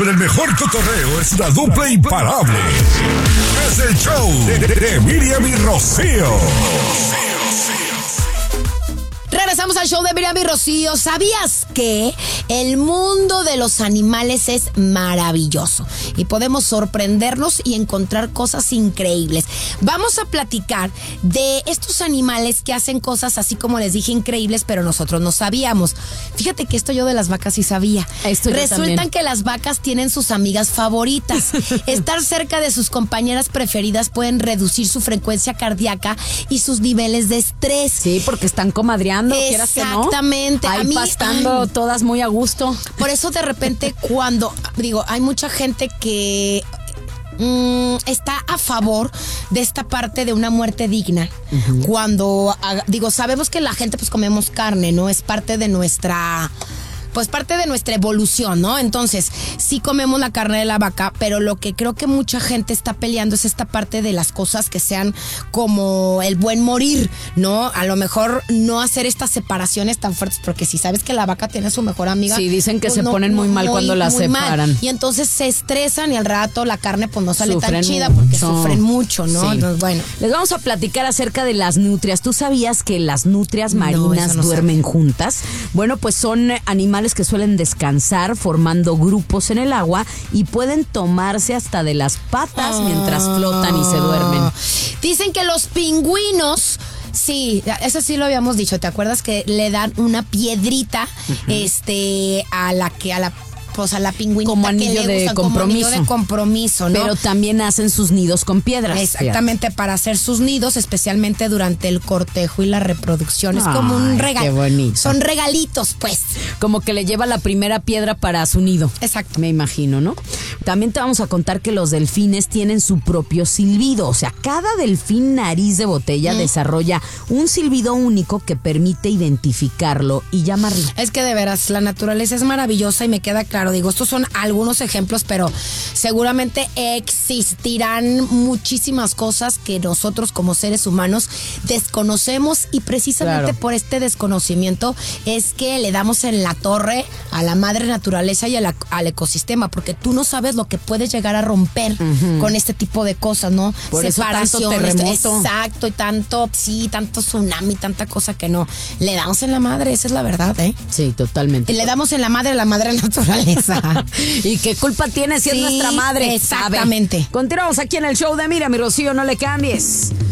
Pero el mejor cotorreo es la dupla imparable. Es el show de Miriam y Rocío. Regresamos al show de Miriam y Rocío. ¿Sabías que el mundo de los animales es maravilloso? Y podemos sorprendernos y encontrar cosas increíbles. Vamos a platicar de estos animales que hacen cosas así como les dije increíbles, pero nosotros no sabíamos. Fíjate que esto yo de las vacas sí sabía. Resultan que las vacas tienen sus amigas favoritas. Estar cerca de sus compañeras preferidas pueden reducir su frecuencia cardíaca y sus niveles de estrés. Sí, porque están comadreando. Exactamente. Ahí pastando todas muy a gusto. Por eso de repente hay mucha gente que está a favor de esta parte de una muerte digna. Uh-huh. Cuando, sabemos que la gente pues comemos carne, ¿no? Es parte de nuestra evolución, ¿no? Entonces, sí comemos la carne de la vaca, pero lo que creo que mucha gente está peleando es esta parte de las cosas que sean como el buen morir, ¿no? A lo mejor no hacer estas separaciones tan fuertes, porque si sabes que la vaca tiene a su mejor amiga... Sí, dicen que pues se ponen muy mal cuando la separan. Mal. Y entonces se estresan y al rato la carne pues no sale tan chida porque sufren mucho, ¿no? Sí. Entonces, bueno. Les vamos a platicar acerca de las nutrias. ¿Tú sabías que las nutrias marinas duermen juntas? Bueno, pues son animales que suelen descansar formando grupos en el agua y pueden tomarse hasta de las patas mientras flotan y se duermen. Dicen que los pingüinos... Sí, eso sí lo habíamos dicho. ¿Te acuerdas que le dan una piedrita a la pingüinita como anillo de compromiso? Como anillo de compromiso, ¿no? Pero también hacen sus nidos con piedras. Exactamente, para hacer sus nidos, especialmente durante el cortejo y la reproducción. Es como un regalo. Qué bonito. Son regalitos, pues. Como que le lleva la primera piedra para su nido. Exacto. Me imagino, ¿no? También te vamos a contar que los delfines tienen su propio silbido. O sea, cada delfín nariz de botella desarrolla un silbido único que permite identificarlo y llamarlo. Es que de veras, la naturaleza es maravillosa y me queda claro. Estos son algunos ejemplos, pero seguramente existirán muchísimas cosas que nosotros como seres humanos desconocemos y precisamente por este desconocimiento es que le damos en la torre a la madre naturaleza y al ecosistema, porque tú no sabes lo que puedes llegar a romper con este tipo de cosas, ¿no? Por separación, eso tanto terremoto. Exacto, y tanto tsunami, tanta cosa que no. Le damos en la madre, esa es la verdad, ¿eh? Sí, totalmente. Y le damos en la madre a la madre naturaleza. ¿Y qué culpa tiene si es nuestra madre? Exactamente. ¿Sabe? Continuamos aquí en el show de Miriam y Rocío, no le cambies.